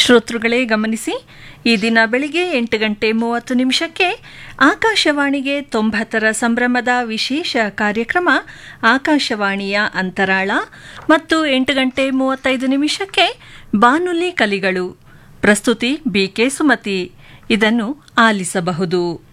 ಶ್ರೋತೃಗಳೇ ಗಮನಿಸಿ, ಈ ದಿನ ಬೆಳಿಗ್ಗೆ 8:30 ಆಕಾಶವಾಣಿಗೆ 90ರ ಸಂಭ್ರಮದ ವಿಶೇಷ ಕಾರ್ಯಕ್ರಮ ಆಕಾಶವಾಣಿಯ ಅಂತರಾಳ ಮತ್ತು 8:35 ಬಾನುಲಿ ಕಲಿಗಳು. ಪ್ರಸ್ತುತಿ ಬಿಕೆ ಸುಮತಿ. ಇದನ್ನು ಆಲಿಸಬಹುದು.